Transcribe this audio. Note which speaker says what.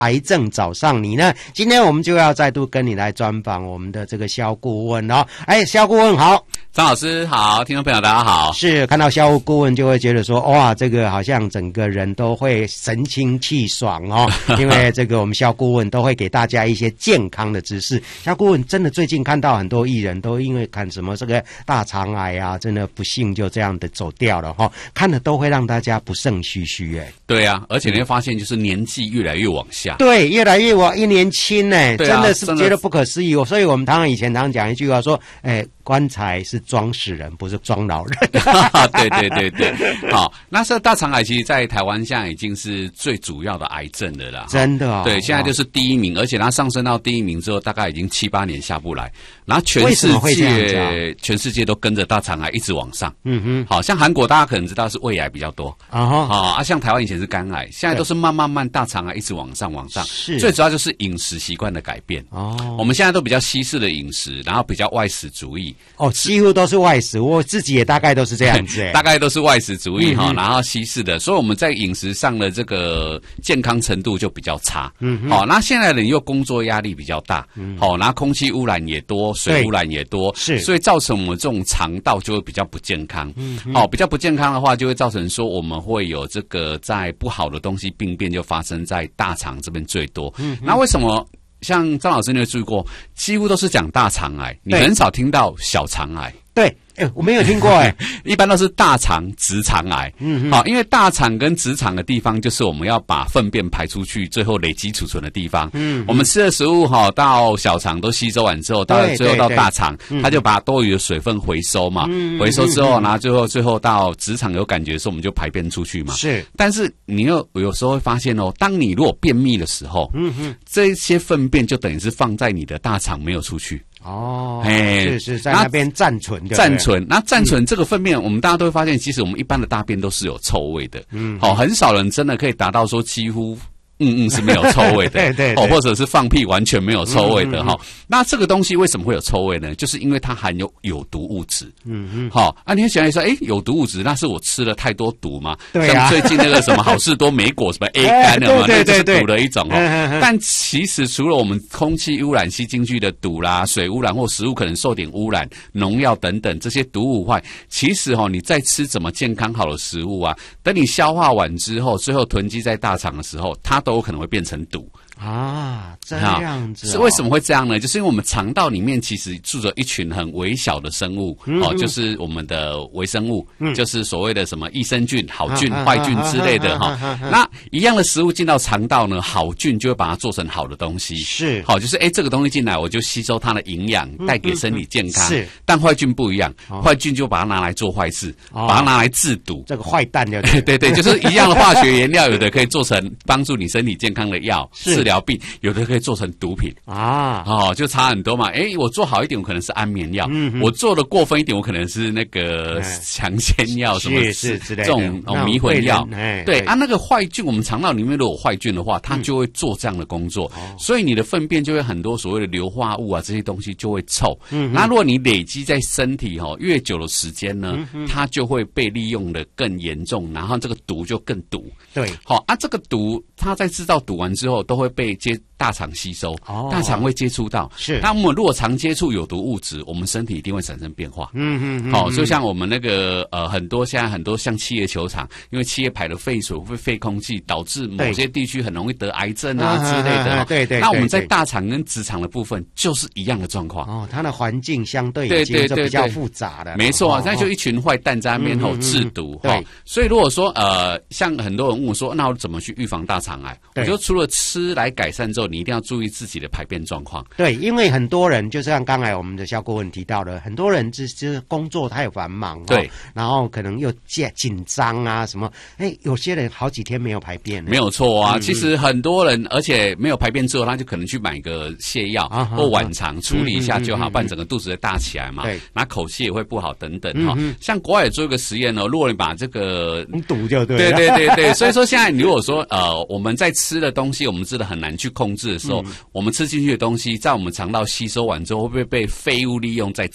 Speaker 1: 癌症找上你呢？今天我们就要再度跟你来专访我们的这个肖顾问哦。肖顾问好。
Speaker 2: 张老师好，听众朋友大家好。
Speaker 1: 是看到肖顾问就会觉得说，哇，这个好像整个人都会神清气爽哦，因为这个我们肖顾问都会给大家一些健康的知识。肖顾问真的最近看到很多艺人都因为看什么这个大肠癌啊，真的不幸就这样的走掉了哈，看了都会让大家不胜唏嘘哎。
Speaker 2: 对啊，而且你会发现就是年纪越来越往下。
Speaker 1: 对，越来越一年轻哎，
Speaker 2: 真
Speaker 1: 的是觉得不可思议。所以我们以前常讲一句话说，棺材是装死人，不是装老人。
Speaker 2: 对。好，那这大肠癌其实在台湾现在已经是最主要的癌症了啦。
Speaker 1: 真的哦。
Speaker 2: 对，现在就是第一名，而且它上升到第一名之后，大概已经7、8年下不来。然后全世界都跟着大肠癌一直往上。好像韩国大家可能知道是胃癌比较多。像台湾以前是肝癌，现在都是慢慢大肠癌一直往上。是。最主要就是饮食习惯的改变。我们现在都比较西式的饮食，然后比较外食主义。
Speaker 1: 几乎都是外食，我自己也大概都是这样子
Speaker 2: 大概都是外食主义然后西式的，所以我们在饮食上的这个健康程度就比较差。那现在人又工作压力比较大，然后空气污染也多，水污染也多，是，所以造成我们这种肠道就会比较不健康。比较不健康的话，就会造成说我们会有这个在不好的东西病变就发生在大肠这边最多。那为什么？像张老师你有注意过，几乎都是讲大肠癌，你很少听到小肠癌。
Speaker 1: 对，我没有听过
Speaker 2: 一般都是大肠、直肠癌。好，因为大肠跟直肠的地方就是我们要把粪便排出去，最后累积储存的地方。我们吃的食物到小肠都吸收完之后，最后到大肠，它就把多余的水分回收嘛。回收之后，然后最后到直肠有感觉的时候，我们就排便出去嘛。是，但是你有时候会发现当你如果便秘的时候，这些粪便就等于是放在你的大肠没有出去。是在那边暂存。那暂存这个粪便，我们大家都会发现，其实我们一般的大便都是有臭味的。很少人真的可以达到说几乎是没有臭味的。对，或者是放屁完全没有臭味的。那这个东西为什么会有臭味呢？就是因为它含有有毒物质。你会想一说，有毒物质，那是我吃了太多毒吗？对啊，像最近那个什么好事多莓果什么 A 肝的嘛，那就是毒的一种。但其实除了我们空气污染吸进去的毒啦，水污染或食物可能受点污染、农药等等这些毒物外，其实你在吃怎么健康好的食物啊，等你消化完之后，最后囤积在大肠的时候，它都有可能会变成毒。
Speaker 1: 这样子。
Speaker 2: 是为什么会这样呢？就是因为我们肠道里面其实住着一群很微小的生物，就是我们的微生物，就是所谓的什么益生菌、好菌、坏菌之类的那一样的食物进到肠道呢，好菌就会把它做成好的东西。是，就是这个东西进来，我就吸收它的营养，带给身体健康。是，但坏菌不一样，坏菌就把它拿来做坏事，把它拿来制毒。
Speaker 1: 这个坏蛋就
Speaker 2: 对，就是一样的化学原料，有的可以做成帮助你身体健康的药，治疗病，有的可以做成毒品就差很多嘛。我做好一点，我可能是安眠药；我做的过分一点，我可能是那个强奸药什么之类的这种迷魂药。对那个坏菌，我们肠道里面如果有坏菌的话，它就会做这样的工作，所以你的粪便就会很多所谓的硫化物啊，这些东西就会臭。那如果你累积在身体越久的时间呢，它就会被利用的更严重，然后这个毒就更毒。对，这个毒它在制造毒完之后，都会被大肠吸收，大肠会接触到。是，那我们如果常接触有毒物质，我们身体一定会产生变化。就像我们那个现在很多像企业球场，因为企业排的废水会废空气，导致某些地区很容易得癌症之类的。对。那我们在大肠跟直肠的部分就是一样的状况。
Speaker 1: 它的环境相对已经比较复杂了。
Speaker 2: 没错，那就一群坏蛋在那边制毒。所以如果说像很多人问我说，那我怎么去预防大肠癌？我觉得除了吃来改善之后，你一定要注意自己的排便状况。
Speaker 1: 对，因为很多人就像刚才我们的肖顾问提到的，很多人就是工作太繁忙，对，然后可能又紧张啊什么，有些人好几天没有排便。
Speaker 2: 没有错啊，其实很多人而且没有排便之后，他就可能去买个泻药或浣肠处理一下就好，不然整个肚子会大起来嘛，那口气也会不好等等像国外也做一个实验如果你把这个
Speaker 1: 毒就对了。
Speaker 2: 对，所以说现在如果说我们在吃的东西，我们真的很难去控制的时候，我们吃进去的东西在我们肠道吸收完之后，会不会被废物利用再